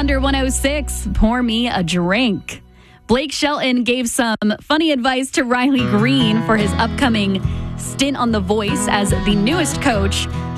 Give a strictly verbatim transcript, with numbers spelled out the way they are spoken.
Wonder one oh six, pour me a drink. Blake Shelton gave some funny advice to Riley Green for his upcoming stint on The Voice as the newest coach.